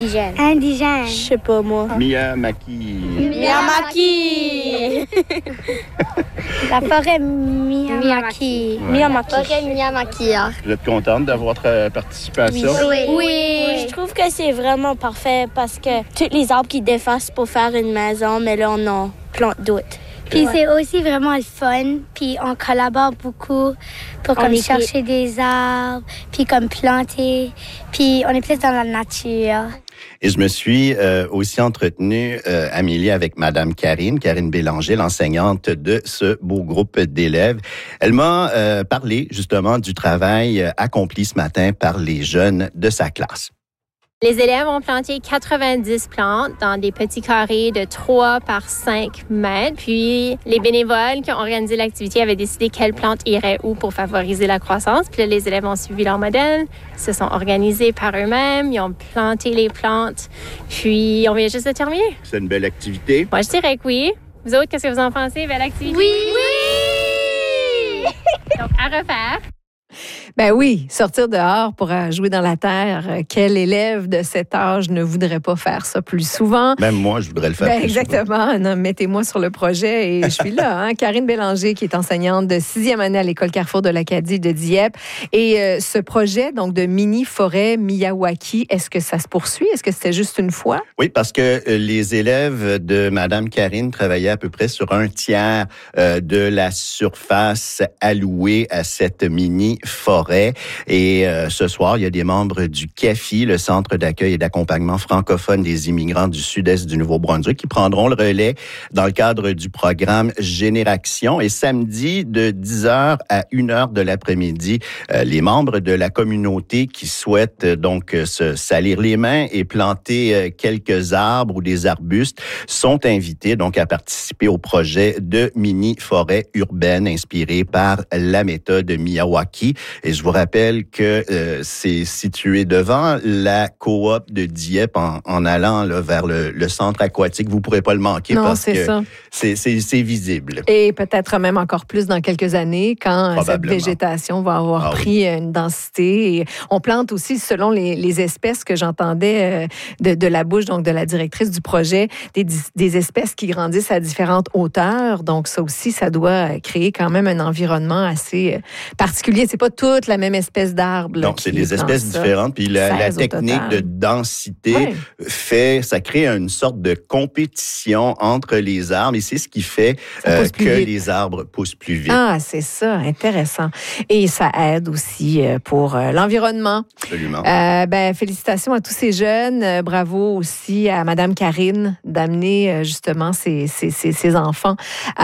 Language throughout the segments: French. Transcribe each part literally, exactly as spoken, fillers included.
Indigène. Indigène. Je sais pas, moi. Miyamaki. Miyamaki. La forêt Miyamaki. Miyamaki. Forêt Miyamaki. Hein. Vous êtes contente d'avoir participé à Oui. ça? Oui. Oui, oui, je trouve que c'est vraiment parfait parce que tous les arbres qui défassent pour faire une maison, mais là, on en plante d'autres. Puis c'est aussi vraiment le fun. Puis on collabore beaucoup pour comme chercher des arbres, puis comme planter. Puis on est plus dans la nature. Et je me suis euh, aussi entretenu, euh, Amélie, avec Madame Karine, Karine Bélanger, l'enseignante de ce beau groupe d'élèves. Elle m'a euh, parlé justement du travail accompli ce matin par les jeunes de sa classe. Les élèves ont planté quatre-vingt-dix plantes dans des petits carrés de trois par cinq mètres. Puis, les bénévoles qui ont organisé l'activité avaient décidé quelles plantes iraient où pour favoriser la croissance. Puis là, les élèves ont suivi leur modèle, se sont organisés par eux-mêmes, ils ont planté les plantes. Puis, on vient juste de terminer. C'est une belle activité. Moi, je dirais que oui. Vous autres, qu'est-ce que vous en pensez? Belle activité? Oui! Oui! Donc, à refaire. Ben oui, sortir dehors pour jouer dans la terre. Quel élève de cet âge ne voudrait pas faire ça plus souvent? Même moi, je voudrais le faire ben plus exactement. Non, mettez-moi sur le projet et je suis là. Hein? Karine Bélanger, qui est enseignante de sixième année à l'École Carrefour de l'Acadie de Dieppe. Et euh, ce projet donc de mini-forêt Miyawaki, est-ce que ça se poursuit? Est-ce que c'était juste une fois? Oui, parce que les élèves de Madame Karine travaillaient à peu près sur un tiers euh, de la surface allouée à cette mini-forêt. Et euh, ce soir, il y a des membres du C A F I, le Centre d'accueil et d'accompagnement francophone des immigrants du sud-est du Nouveau-Brunswick, qui prendront le relais dans le cadre du programme Génération. Et samedi, de dix heures à une heure de l'après-midi, euh, les membres de la communauté qui souhaitent euh, donc se salir les mains et planter euh, quelques arbres ou des arbustes sont invités donc à participer au projet de mini-forêt urbaine inspiré par la méthode Miyawaki. Et je vous rappelle que euh, c'est situé devant la coop de Dieppe en, en allant là, vers le, le centre aquatique. Vous ne pourrez pas le manquer non, parce c'est que ça. C'est, c'est, c'est visible. Et peut-être même encore plus dans quelques années quand cette végétation va avoir ah, pris oui. une densité. Et on plante aussi, selon les, les espèces que j'entendais de, de la bouche donc de la directrice du projet, des, des espèces qui grandissent à différentes hauteurs. Donc ça aussi, ça doit créer quand même un environnement assez particulier. C'est pas toute la même espèce d'arbre. Donc, c'est des espèces différentes. Puis la, la technique de densité ouais. fait, ça crée une sorte de compétition entre les arbres. Et c'est ce qui fait euh, que vite. les arbres poussent plus vite. Ah, c'est ça. Intéressant. Et ça aide aussi pour euh, l'environnement. Absolument. Euh, ben, félicitations à tous ces jeunes. Euh, bravo aussi à Madame Karine d'amener euh, justement ces, ces, ces, ces enfants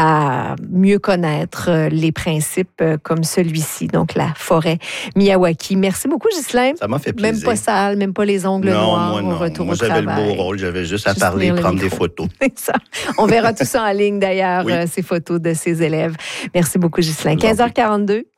à mieux connaître les principes euh, comme celui-ci. Donc, la forêt Miyawaki. Merci beaucoup, Ghislain. Ça m'a fait plaisir. Même pas sale, même pas les ongles non, noirs moi, non. au retour moi, au j'avais travail. le beau rôle. J'avais juste à juste parler et prendre des photos. C'est ça. On verra tout ça en ligne, d'ailleurs, oui. euh, ces photos de ces élèves. Merci beaucoup, Ghislain. quinze heures quarante-deux.